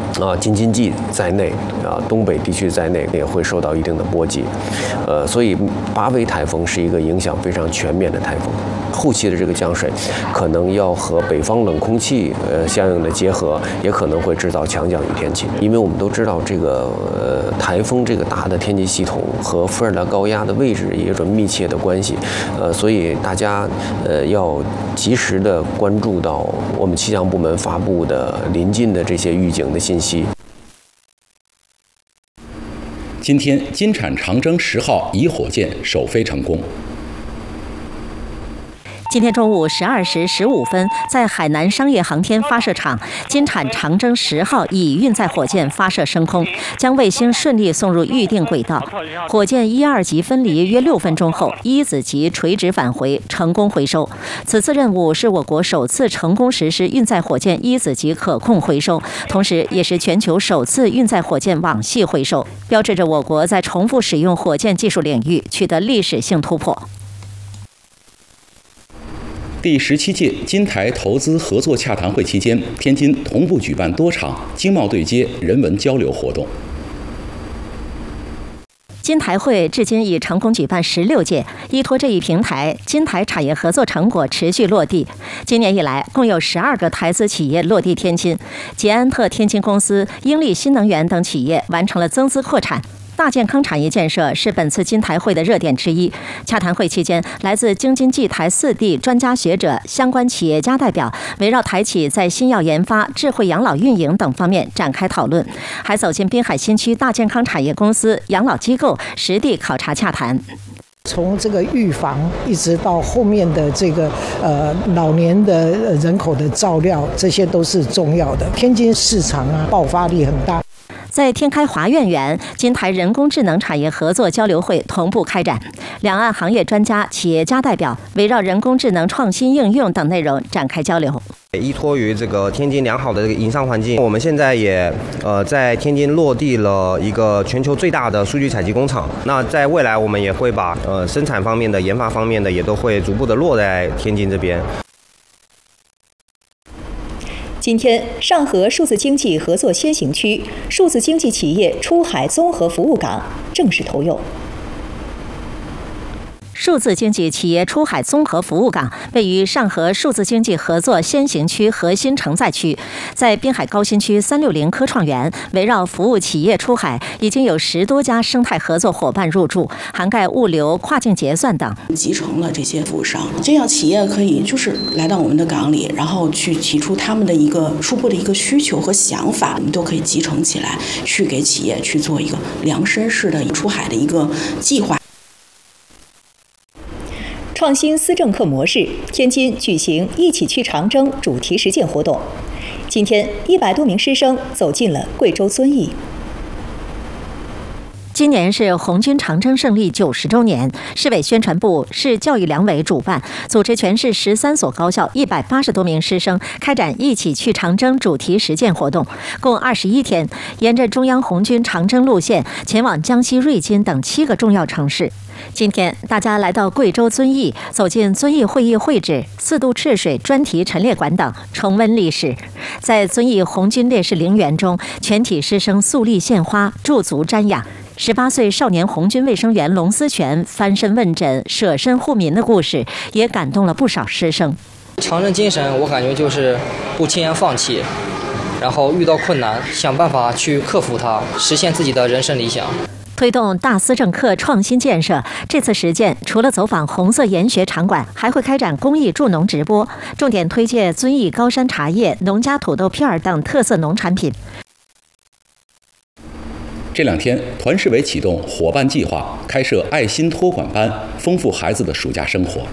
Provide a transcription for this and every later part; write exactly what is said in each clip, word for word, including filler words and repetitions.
啊京津冀在内啊东北地区在内也会受到一定的波及。呃，所以八威台风是一个影响非常全面的台风。后期的这个降水可能要和北方冷空气呃相应的结合，也可能会制造强降雨天气。因为我们都知道这个呃台风这个大的天气系统和副热带高压的位置也有着密切的关系，呃，所以大家呃要及时的关注到我们气象部门发布的临近的这些预警的信息。 今天，金产长征十号乙火箭首飞成功。 今天中午十二时十五分，在海南商业航天发射场，金产长征十号乙运载火箭发射升空，将卫星顺利送入预定轨道。火箭一二级分离约六分钟后，一子级垂直返回，成功回收。此次任务是我国首次成功实施运载火箭一子级可控回收，同时也是全球首次运载火箭网系回收，标志着我国在重复使用火箭技术领域取得历史性突破。 第十七届金台投资合作洽谈会期间，天津同步举办多场经贸对接、人文交流活动。 金台会至今已成功举办十六届，依托这一平台，金台产业合作成果持续落地。今年以来，共有十二个台资企业落地天津，捷安特天津公司、英利新能源等企业完成了增资扩产。大健康产业建设是本次金台会的热点之一。洽谈会期间，来自京津冀台四地专家学者、相关企业家代表围绕台企在新药研发、智慧养老运营等方面展开讨论，还走进滨海新区大健康产业公司、养老机构实地考察洽谈。 从这个预防一直到后面的这个呃老年的人口的照料，这些都是重要的。天津市场啊，爆发力很大。 在天开华苑园，金台人工智能产业合作交流会同步开展，两岸行业专家、企业家代表围绕人工智能创新应用等内容展开交流。 依托于这个天津良好的这个营商环境，我们现在也呃在天津落地了一个全球最大的数据采集工厂。那在未来，我们也会把呃生产方面的、研发方面的也都会逐步的落在天津这边。 今天，上合数字经济合作先行区数字经济企业出海综合服务港正式投用。 数字经济企业出海综合服务港位于上合数字经济合作先行区核心承载区，在滨海高新区三六零科创园，围绕服务企业出海，已经有十多家生态合作伙伴入驻，涵盖物流、跨境结算等， 集成了这些服务商，这样企业可以就是来到我们的港里，然后去提出他们的一个初步的一个需求和想法，我们都可以集成起来，去给企业去做一个量身式的出海的一个计划。 创新思政课模式，天津举行“一起去长征”主题实践活动。今天，一百多名师生走进了贵州遵义。 今年是红军长征胜利九十周年，市委宣传部、市教育两委主办，组织全市十三所高校一百八十多名师生开展“一起去长征”主题实践活动，共二十一天，沿着中央红军长征路线前往江西瑞金等七个重要城市。今天，大家来到贵州遵义，走进遵义会议会址、四渡赤水专题陈列馆等，重温历史。在遵义红军烈士陵园中，全体师生肃立献花，驻足瞻仰。十八岁少年红军卫生员龙思全翻身问诊、舍身护民的故事，也感动了不少师生。 长征精神，我感觉就是不轻言放弃，然后遇到困难，想办法去克服它，实现自己的人生理想。 推动大思政课创新建设，这次实践除了走访红色研学场馆，还会开展公益助农直播，重点推介遵义高山茶叶、农家土豆片等特色农产品。 这两天，团市委启动伙伴计划，开设爱心托管班，丰富孩子的暑假生活。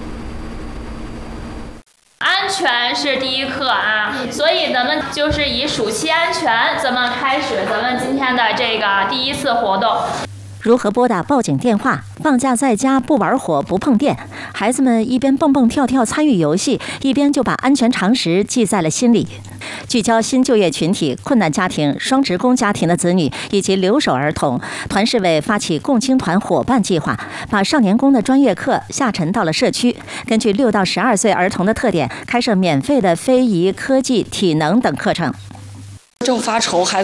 安全是第一课啊，所以咱们就是以暑期安全，咱们开始咱们今天的这个第一次活动。 如何拨打报警电话？放假在家不玩火不碰电，孩子们一边蹦蹦跳跳参与游戏，一边就把安全常识记在了心里。聚焦新就业群体、困难家庭、双职工家庭的子女以及留守儿童，团市委发起共青团伙伴计划，把少年宫的专业课下沉到了社区，根据六到十二岁儿童的特点，开设免费的非遗、科技、体能等课程。 正发愁孩子